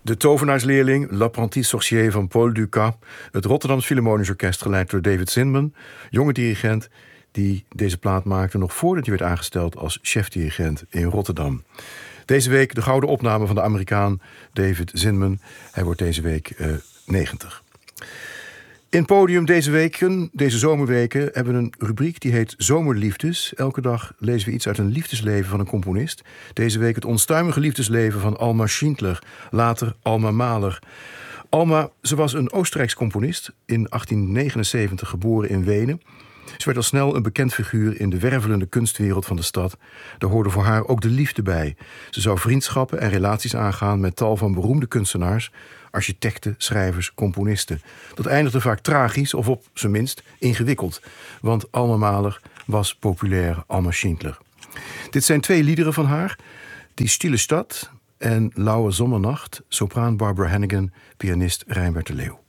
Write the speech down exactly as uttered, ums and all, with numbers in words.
De tovenaarsleerling, L'apprenti sorcier van Paul Dukas. Het Rotterdams Philharmonisch Orkest, geleid door David Zinman. Jonge dirigent die deze plaat maakte nog voordat hij werd aangesteld als chefdirigent in Rotterdam. Deze week de gouden opname van de Amerikaan David Zinman. Hij wordt deze week uh, negentig. In Podium deze weken, deze zomerweken, hebben we een rubriek die heet Zomerliefdes. Elke dag lezen we iets uit een liefdesleven van een componist. Deze week het onstuimige liefdesleven van Alma Schindler, later Alma Mahler. Alma, ze was een Oostenrijks componist, in achttien negenenzeventig geboren in Wenen. Ze werd al snel een bekend figuur in de wervelende kunstwereld van de stad. Daar hoorde voor haar ook de liefde bij. Ze zou vriendschappen en relaties aangaan met tal van beroemde kunstenaars, architecten, schrijvers, componisten. Dat eindigde vaak tragisch of op zijn minst ingewikkeld. Want Alma Mahler was populair Alma Schindler. Dit zijn twee liederen van haar. Die Stille Stad en Lauwe Zomernacht. Sopraan Barbara Hannigan, pianist Rijnbert de Leeuw.